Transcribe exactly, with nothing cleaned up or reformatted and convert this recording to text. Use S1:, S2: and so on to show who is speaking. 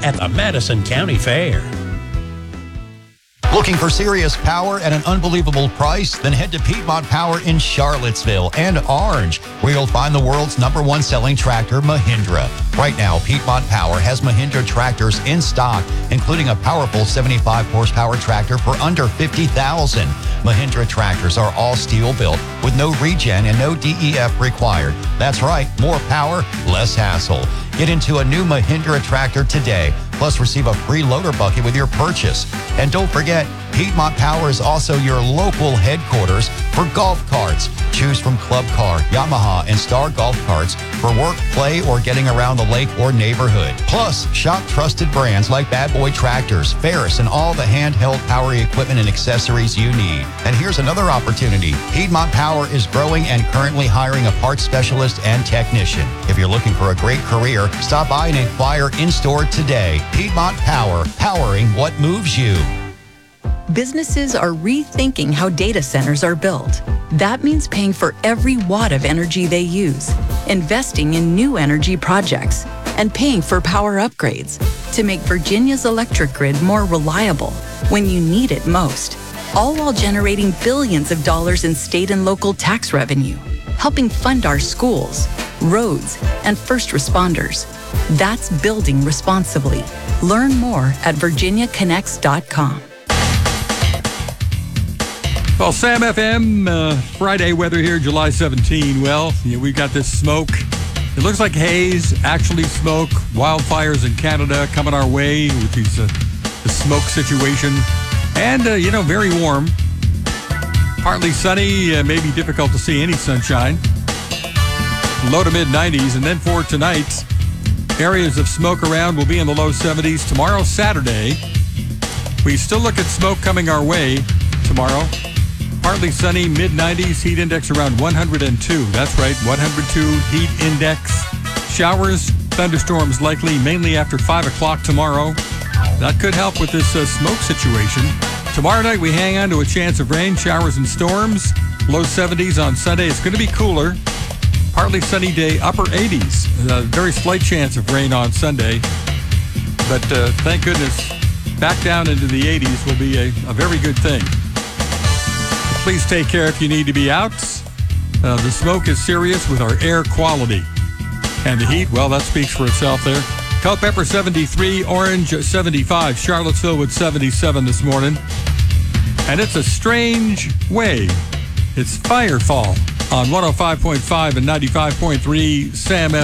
S1: at the Madison County Fair.
S2: Looking for serious power at an unbelievable price? Then head to Piedmont Power in Charlottesville and Orange, where you'll find the world's number one selling tractor, Mahindra. Right now, Piedmont Power has Mahindra tractors in stock, including a powerful seventy-five horsepower tractor for under fifty thousand dollars. Mahindra tractors are all steel built with no regen and no D E F required. That's right, more power, less hassle. Get into a new Mahindra tractor today, plus receive a free loader bucket with your purchase. And don't forget, Piedmont Power is also your local headquarters for golf carts. Choose from Club Car, Yamaha, and Star Golf Carts for work, play, or getting around the lake or neighborhood. Plus, shop trusted brands like Bad Boy Tractors, Ferris, and all the handheld power equipment and accessories you need. And here's another opportunity. Piedmont Power is growing and currently hiring a parts specialist and technician. If you're looking for a great career, stop by and inquire in-store today. Piedmont Power, powering what moves you.
S3: Businesses are rethinking how data centers are built. That means paying for every watt of energy they use, investing in new energy projects, and paying for power upgrades to make Virginia's electric grid more reliable when you need it most, all while generating billions of dollars in state and local tax revenue, helping fund our schools, roads, and first responders. That's building responsibly. Learn more at virginia connects dot com.
S4: Well, Sam F M, uh, Friday weather here, July seventeenth. Well, you know, we've got this smoke. It looks like haze, actually smoke. Wildfires in Canada coming our way with these, uh, the smoke situation. And, uh, you know, very warm. Partly sunny, uh, maybe difficult to see any sunshine. Low to mid nineties. And then for tonight, areas of smoke around will be in the low seventies. Tomorrow, Saturday, we still look at smoke coming our way tomorrow. Partly sunny, mid nineties, heat index around one hundred two. That's right, one hundred two heat index. Showers, thunderstorms likely mainly after five o'clock tomorrow. That could help with this uh, smoke situation. Tomorrow night we hang on to a chance of rain, showers, and storms. Low seventies on Sunday. It's going to be cooler. Partly sunny day, upper eighties. A very slight chance of rain on Sunday. But uh, thank goodness, back down into the eighties will be a, a very good thing. Please take care if you need to be out. Uh, the smoke is serious with our air quality. And the heat, well, that speaks for itself there. Culpeper seventy-three, Orange seventy-five, Charlottesville with seventy-seven this morning. And it's a strange way. It's Firefall on one oh five point five and ninety-five point three Sam